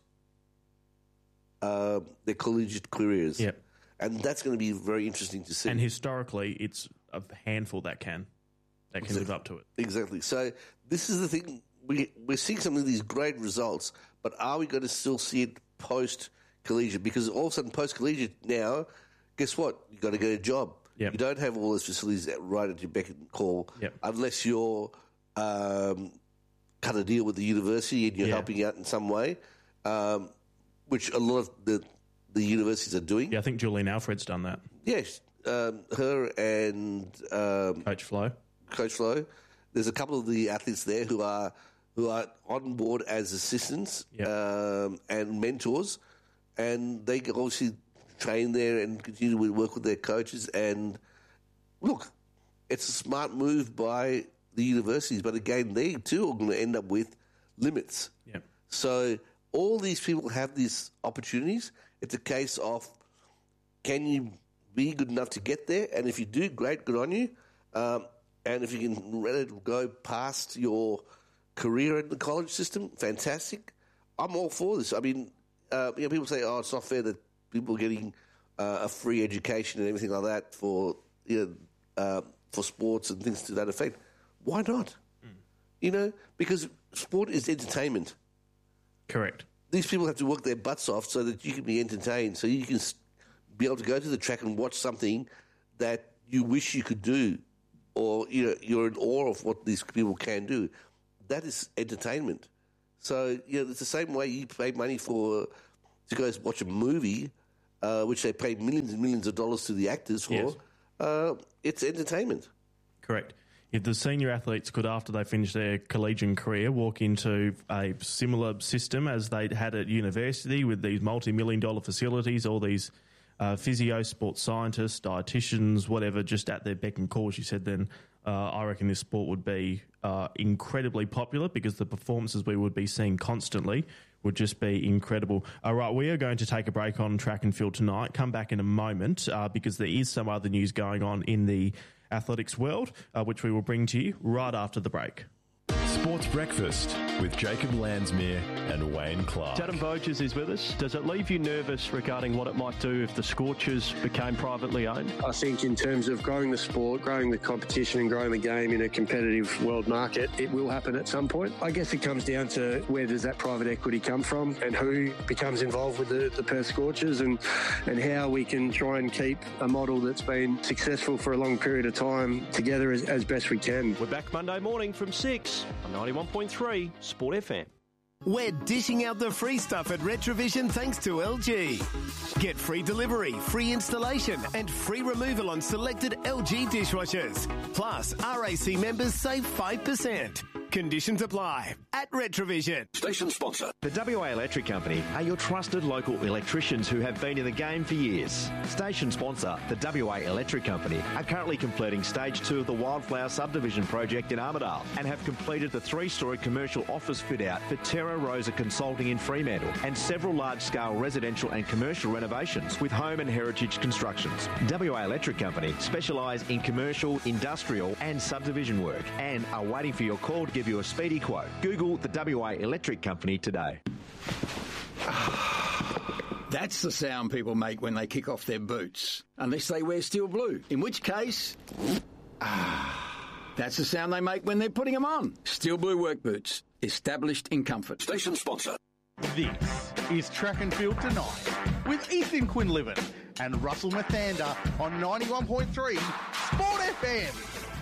uh, their collegiate careers. Yep. And that's going to be very interesting to see. And historically, it's a handful that can that can Exactly. live up to it. Exactly. So this is the thing. We, we're seeing some of these great results, but are we going to still see it post-collegiate? Because all of a sudden, post-collegiate now, guess what? You've got to get a job. Yep. You don't have all those facilities right at your beck and call Yep. unless you're um, cut a deal with the university and you're Yeah. helping out in some way, um, which a lot of the, the universities are doing. Yeah, I think Julian Alfred's done that. Yes, um, her and um, Coach Flo. Coach Flo. There's a couple of the athletes there who are who are on board as assistants um, and mentors, and they can obviously train there and continue to work with their coaches. And look, it's a smart move by the universities, but again, they too are going to end up with limits. Yep. So all these people have these opportunities. It's a case of, can you be good enough to get there? And if you do, great, good on you. Um, and if you can let it go past your career in the college system, fantastic. I'm all for this. I mean, uh, you know, people say, oh, it's not fair that people are getting uh, a free education and everything like that for, you know, uh, for sports and things to that effect. Why not? Mm. You know, because sport is entertainment. Correct. These people have to work their butts off so that you can be entertained, so you can be able to go to the track and watch something that you wish you could do, or you know, you're in awe of what these people can do. That is entertainment. So, you know, it's the same way you pay money for to go watch a movie, uh, which they pay millions and millions of dollars to the actors for. Yes. Uh, it's entertainment. Correct. If the senior athletes could, after they finish their collegiate career, walk into a similar system as they had at university with these multi-million dollar facilities, all these uh, physio, sports scientists, dietitians, whatever, just at their beck and call, she said, then uh, I reckon this sport would be uh, incredibly popular because the performances we would be seeing constantly would just be incredible. All right, we are going to take a break on track and field tonight. Come back in a moment uh, because there is some other news going on in the athletics world, uh, which we will bring to you right after the break. Sports Breakfast with Jacob Landsmere and Wayne Clark. Adam Voges is with us. Does it leave you nervous regarding what it might do if the Scorchers became privately owned? I think in terms of growing the sport, growing the competition and growing the game in a competitive world market, it will happen at some point. I guess it comes down to where does that private equity come from and who becomes involved with the, the Perth Scorchers and, and how we can try and keep a model that's been successful for a long period of time together as, as best we can. We're back Monday morning from six on ninety-one point three Sport F M. We're dishing out the free stuff at Retrovision thanks to L G. Get free delivery, free installation and free removal on selected L G dishwashers. Plus, R A C members save five percent. Conditions apply at Retrovision. Station sponsor. The W A Electric Company are your trusted local electricians who have been in the game for years. Station sponsor, the W A Electric Company, are currently completing stage two of the Wildflower subdivision project in Armidale and have completed the three-storey commercial office fit-out for Terra Rosa Consulting in Fremantle and several large-scale residential and commercial renovations with home and heritage constructions. W A Electric Company specialise in commercial, industrial and subdivision work and are waiting for your call to give you a speedy quote. Google the W A Electric Company today. That's the sound people make when they kick off their boots, unless they wear steel blue, in which case, that's the sound they make when they're putting them on. Steel blue work boots, established in comfort. Station sponsor. This is Track and Field Tonight with Ethan Quinlivan and Russell Mathander on ninety-one point three Sport F M.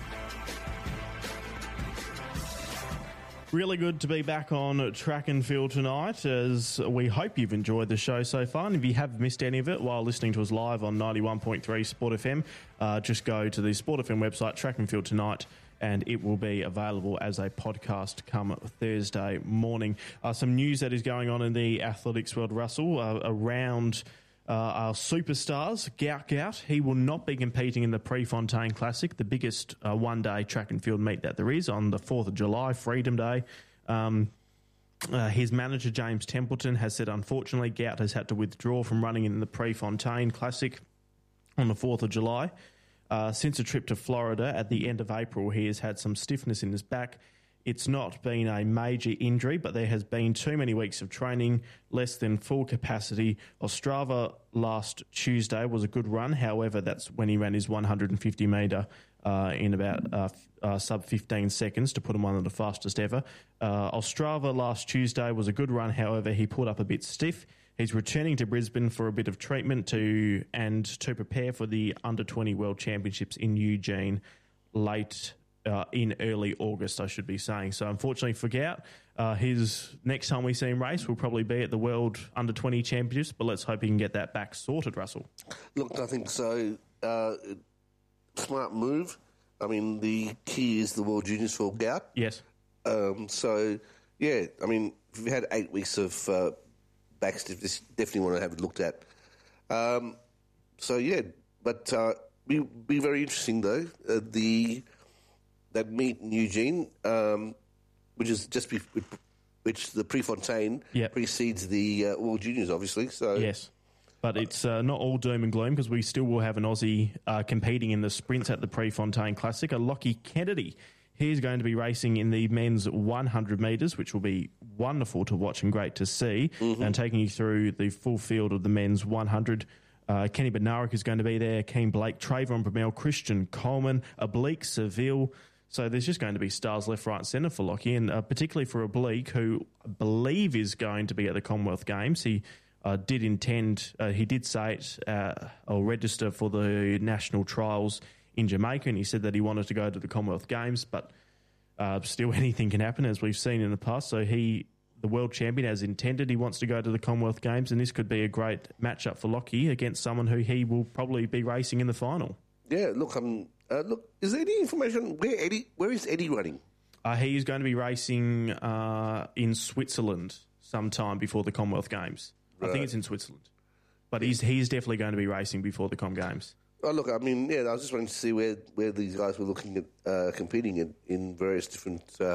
Really good to be back on Track and Field tonight, as we hope you've enjoyed the show so far. And if you have missed any of it while listening to us live on ninety-one point three Sport F M, uh, just go to the Sport F M website, Track and Field Tonight, and it will be available as a podcast come Thursday morning. Uh, some news that is going on in the athletics world, Russell, uh, around uh, our superstars. Gout Gout, he will not be competing in the Prefontaine Classic, the biggest uh, one-day track and field meet that there is, on the fourth of July, Freedom Day. Um, uh, his manager, James Templeton, has said, unfortunately, Gout has had to withdraw from running in the Prefontaine Classic on the fourth of July. Uh, since a trip to Florida at the end of April, he has had some stiffness in his back. It's not been a major injury, but there has been too many weeks of training, less than full capacity. Ostrava last Tuesday was a good run. However, that's when he ran his one hundred fifty metre uh, in about uh, uh, sub fifteen seconds to put him one of the fastest ever. Uh, Ostrava last Tuesday was a good run. However, he pulled up a bit stiff. He's returning to Brisbane for a bit of treatment to and to prepare for the under twenty World Championships in Eugene late uh, in early August, I should be saying. So unfortunately for Gout, uh, his next time we see him race will probably be at the World under twenty Championships, but let's hope he can get that back sorted, Russell. Look, I think so. Uh, smart move. I mean, the key is the World Juniors for Gout. Yes. Um, so, yeah, I mean, if we've had eight weeks of uh, back stiffness, definitely want to have it looked at. Um, so, yeah, but uh, be, be very interesting, though. Uh, the that meet in Eugene, um, which is just be, which the Prefontaine yep. precedes the uh, World Juniors, obviously. So yes. But it's uh, not all doom and gloom, because we still will have an Aussie uh, competing in the sprints at the Prefontaine Classic, a Lockie Kennedy. He's going to be racing in the men's one hundred metres, which will be wonderful to watch and great to see, mm-hmm. and taking you through the full field of the men's one hundred. Uh, Kenny Bednarek is going to be there, Keane Blake, Trayvon Bromell, Christian Coleman, Oblique Seville, So there's just going to be stars left, right and centre for Lockie, and uh, particularly for Oblique, who I believe is going to be at the Commonwealth Games. He uh, did intend, uh, he did say it, uh, or register for the national trials in Jamaica, and he said that he wanted to go to the Commonwealth Games, but uh, still anything can happen, as we've seen in the past. So he, the world champion, as intended, he wants to go to the Commonwealth Games, and this could be a great matchup for Lockie against someone who he will probably be racing in the final. Yeah, look, um, uh, look. Is there any information where Eddie? Where is Eddie running? Uh, he is going to be racing uh, in Switzerland sometime before the Commonwealth Games. Right. I think it's in Switzerland, but he's he's definitely going to be racing before the Com Games. Oh, look, I mean, yeah, I was just wanting to see where, where these guys were looking at uh, competing in, in various different uh,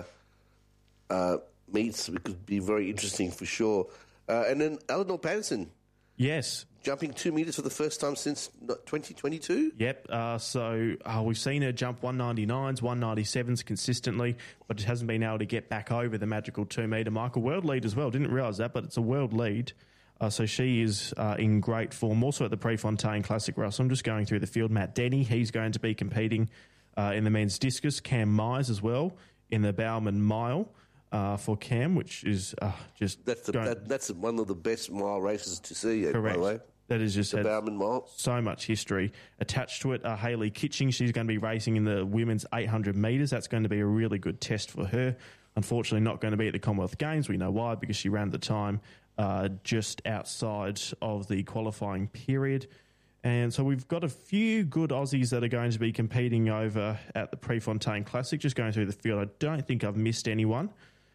uh, meets. It could be very interesting for sure. Uh, and then Eleanor Patterson. Yes. Jumping two metres for the first time since twenty twenty-two? Yep. Uh, so uh, we've seen her jump one ninety-nines, one ninety-sevens consistently, but it hasn't been able to get back over the magical two-metre mark. A world lead as well. Didn't realise that, but it's a world lead. Uh, so she is uh, in great form. Also at the Prefontaine Classic, Russell. I'm just going through the field. Matt Denny, he's going to be competing uh, in the men's discus. Cam Myers as well in the Bowman Mile. Uh, for Cam, which is uh, just... That's the, going, that, that's one of the best mile races to see, correct. by the way. That is just the had Bowman Mile. So much history attached to it. Uh, Hayley Kitching, she's going to be racing in the women's eight hundred metres. That's going to be a really good test for her. Unfortunately, not going to be at the Commonwealth Games. We know why, because she ran the time uh, just outside of the qualifying period. And so we've got a few good Aussies that are going to be competing over at the Prefontaine Classic. Just going through the field, I don't think I've missed anyone.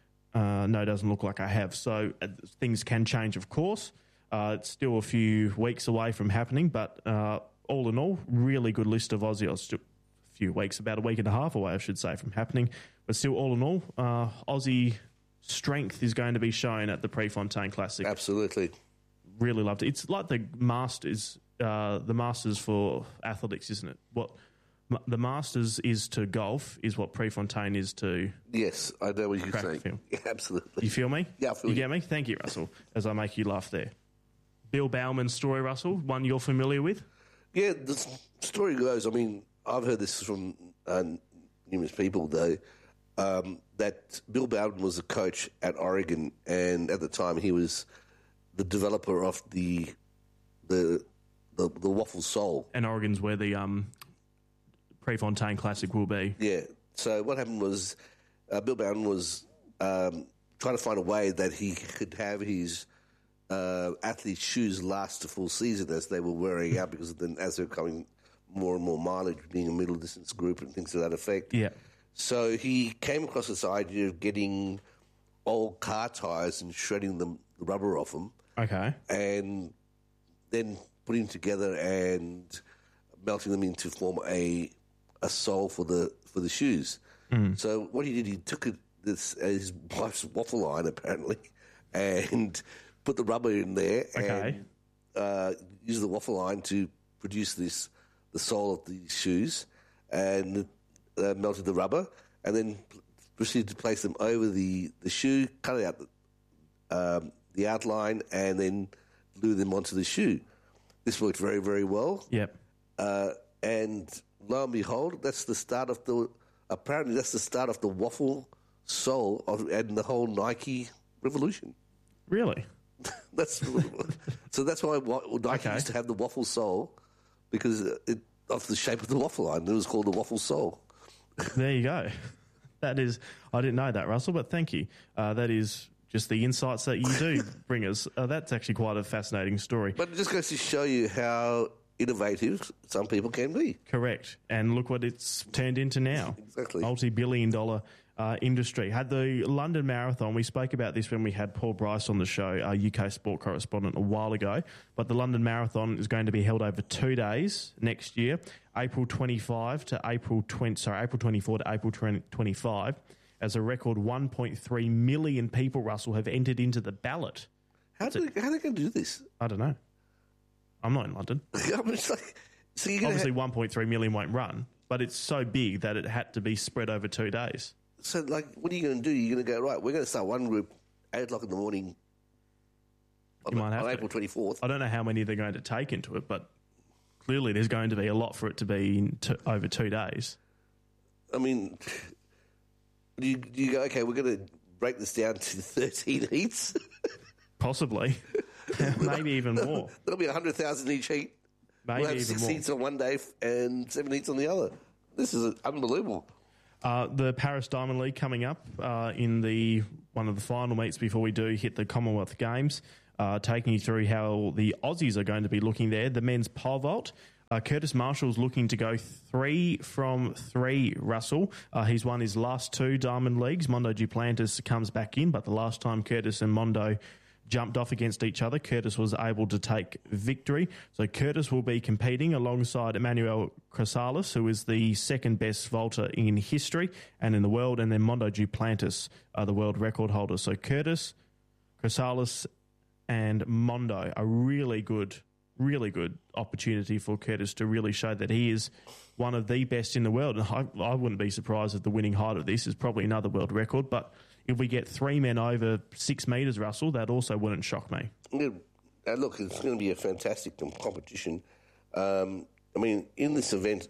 Uh, no, it doesn't look like I have. So uh, things can change, of course. Uh, it's still a few weeks away from happening, but uh, all in all, really good list of Aussie. Still a few weeks, about a week and a half away, I should say, from happening. But still, all in all, uh, Aussie strength is going to be shown at the Prefontaine Classic. Absolutely. Really loved it. It's like the Masters, uh, the Masters for athletics, isn't it? What the Masters is to golf is what Prefontaine is to... Yes, I know what you're saying. Yeah, absolutely. You feel me? Yeah, I feel you. You get me? Thank you, Russell, as I make you laugh there. Bill Bowman's story, Russell, one you're familiar with? Yeah, the story goes, I mean, I've heard this from uh, numerous people, though, um, that Bill Bowman was a coach at Oregon, and at the time he was the developer of the the the, the Waffle Soul. And Oregon's where the... um. Prefontaine Classic will be. Yeah. So what happened was uh, Bill Bowden was um, trying to find a way that he could have his uh, athlete's shoes last a full season as they were wearing out, because then as they're coming more and more mileage, being a middle distance group and things to that effect. Yeah. So he came across this idea of getting old car tyres and shredding the rubber off them. Okay. And then putting them together and melting them in to form a a sole for the for the shoes. Mm. So what he did, he took it, this uh, his wife's waffle iron apparently, and put the rubber in there, okay. and uh, used the waffle iron to produce this the sole of the shoes, and uh, melted the rubber, and then proceeded to place them over the, the shoe, cut out the, um, the outline, and then glue them onto the shoe. This worked very, very well. Yep. Uh, and lo and behold, that's the start of the. Apparently, that's the start of the waffle sole of, and the whole Nike revolution. Really? that's so. That's why Nike okay. used to have the waffle sole, because it of the shape of the waffle line. It was called the waffle sole. There you go. That is. I didn't know that, Russell, but thank you. Uh, that is just the insights that you do bring us. Uh, that's actually quite a fascinating story. But it just goes to show you how innovative some people can be. Correct. And look what it's turned into now. Exactly. Multi-billion dollar uh, industry. Had the London Marathon, we spoke about this when we had Paul Bryce on the show, our U K sport correspondent, a while ago, but the London Marathon is going to be held over two days next year, April twenty-fifth to April twenty, sorry, April twenty-fourth to April twenty-fifth, as a record one point three million people, Russell, have entered into the ballot. How do they, how are they going to do this? I don't know. I'm not in London. I mean, it's like, so you're Obviously, have... one point three million won't run, but it's so big that it had to be spread over two days. So, like, what are you going to do? You're going to go, right, we're going to start one group eight o'clock in the morning on, you might have on to. April twenty-fourth. I don't know how many they're going to take into it, but clearly there's going to be a lot for it to be in t- over two days. I mean, do you, do you go, okay, we're going to break this down to thirteen heats? Possibly. Maybe even more. There'll be one hundred thousand each heat. Maybe we'll have even six more. heats on one day and seven heats on the other. This is unbelievable. Uh, the Paris Diamond League coming up uh, in the one of the final meets before we do hit the Commonwealth Games, uh, taking you through how the Aussies are going to be looking there. The men's pole vault. Uh, Curtis Marshall's looking to go three from three, Russell. Uh, he's won his last two Diamond Leagues. Mondo Duplantis comes back in, but the last time Curtis and Mondo jumped off against each other, Curtis was able to take victory. So Curtis will be competing alongside Emmanuel Chrysalis, who is the second best vaulter in history and in the world, and then Mondo Duplantis are the world record holder. So Curtis, Chrysalis and Mondo are really good, really good opportunity for Curtis to really show that he is one of the best in the world. And I, I wouldn't be surprised if the winning height of this is probably another world record, but if we get three men over six metres, Russell, that also wouldn't shock me. Yeah, uh, look, it's going to be a fantastic competition. Um, I mean, in this event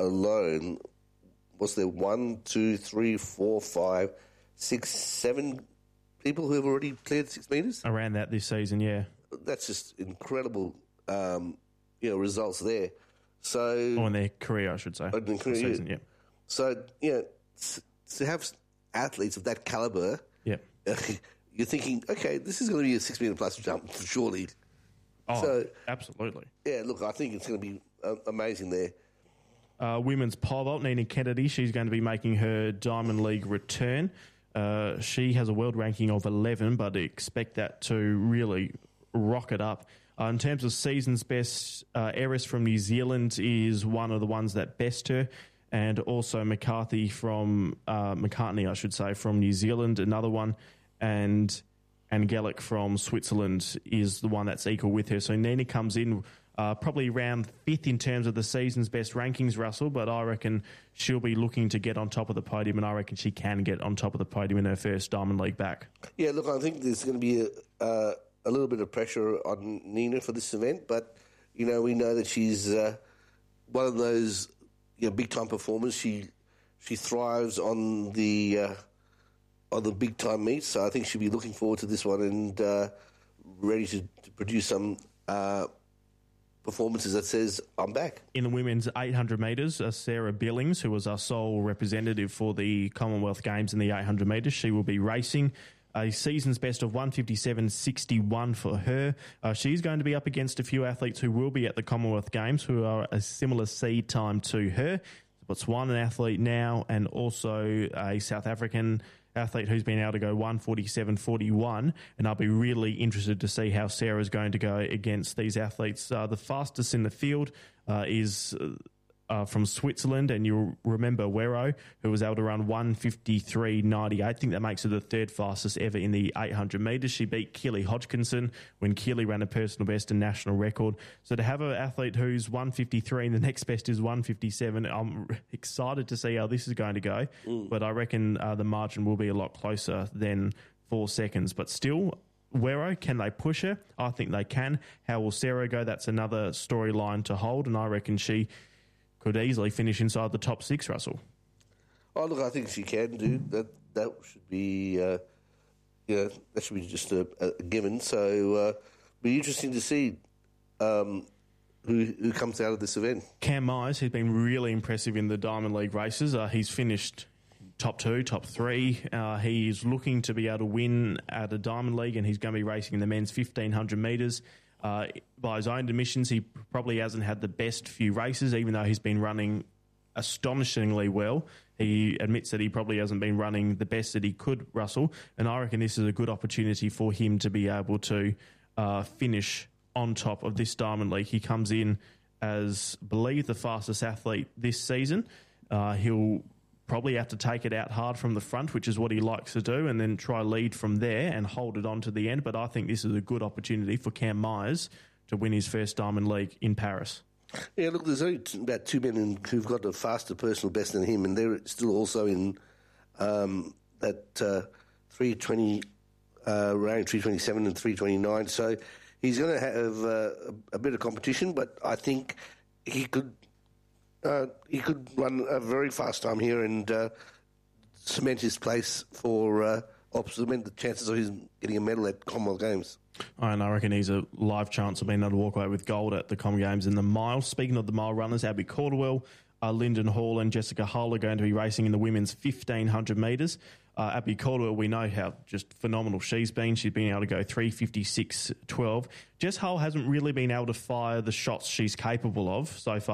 alone, was there one, two, three, four, five, six, seven people who have already cleared six metres? Around that this season, yeah. That's just incredible, um, you know, results there. So, or in their career, I should say. In their career, season, yeah. So, you know, to have athletes of that calibre, yep. you're thinking, okay, this is going to be a six metre plus jump, surely. Oh, so, absolutely. Yeah, look, I think it's going to be uh, amazing there. Uh, women's pole vault, Nina Kennedy, she's going to be making her Diamond League return. Uh, she has a world ranking of eleven, but I expect that to really rocket up. Uh, in terms of season's best, uh, Eris from New Zealand is one of the ones that best her. And also McCarthy from, uh, McCartney, I should say, from New Zealand, another one. And Angelic from Switzerland is the one that's equal with her. So Nina comes in uh, probably around fifth in terms of the season's best rankings, Russell, but I reckon she'll be looking to get on top of the podium, and I reckon she can get on top of the podium in her first Diamond League back. Yeah, look, I think there's going to be a, uh, a little bit of pressure on Nina for this event, but, you know, we know that she's uh, one of those... You know, big time performers. She she thrives on the uh, on the big time meets. So I think she'll be looking forward to this one and uh, ready to, to produce some uh, performances that says I'm back. In the women's eight hundred metres, uh, Sarah Billings, who was our sole representative for the Commonwealth Games in the eight hundred metres, she will be racing. A season's best of one fifty-seven sixty-one for her. Uh, she's going to be up against a few athletes who will be at the Commonwealth Games who are a similar seed time to her. Botswanan athlete now, and also a South African athlete who's been able to go one forty-seven forty-one. And I'll be really interested to see how Sarah's going to go against these athletes. Uh, the fastest in the field uh, is... Uh, Uh, from Switzerland, and you'll remember Wero, who was able to run one fifty-three ninety-eight. I think that makes her the third fastest ever in the eight hundred metres. She beat Keely Hodgkinson when Keely ran a personal best and national record. So to have an athlete who's one fifty-three and the next best is one fifty-seven, I'm excited to see how this is going to go. Mm. But I reckon uh, the margin will be a lot closer than four seconds. But still... Wero, can they push her? I think they can. How will Sarah go? That's another storyline to hold, and I reckon she could easily finish inside the top six, Russell. Oh, look, I think she can do that. That should be, uh, you know, that should be just a, a given. So, uh, be interesting to see um, who who comes out of this event. Cam Myers, who's been really impressive in the Diamond League races. Uh, he's finished top two, top three. Uh, he's looking to be able to win at a Diamond League, and he's going to be racing in the men's fifteen hundred metres. Uh, by his own admissions, he probably hasn't had the best few races, even though he's been running astonishingly well. He admits that he probably hasn't been running the best that he could, Russell, and I reckon this is a good opportunity for him to be able to uh, finish on top of this Diamond League. He comes in as, I believe, the fastest athlete this season. Uh, he'll probably have to take it out hard from the front, which is what he likes to do, and then try lead from there and hold it on to the end. But I think this is a good opportunity for Cam Myers to win his first Diamond League in Paris. Yeah, look, there's only about two men in, who've got a faster personal best than him, and they're still also in um, that uh, three twenty uh, range, three twenty-seven and three twenty-nine. So he's going to have uh, a, a bit of competition, but I think he could Uh, he could run a very fast time here and uh, cement his place for uh, or cement the chances of his getting a medal at Commonwealth Games. And I reckon he's a live chance of being able to walk away with gold at the Com Games in the mile. Speaking of the mile runners, Abby Caldwell, uh, Lyndon Hall and Jessica Hull are going to be racing in the women's fifteen hundred metres. Uh, Abby Caldwell, we know how just phenomenal she's been. She's been able to go three fifty-six twelve. Jess Hull hasn't really been able to fire the shots she's capable of so far.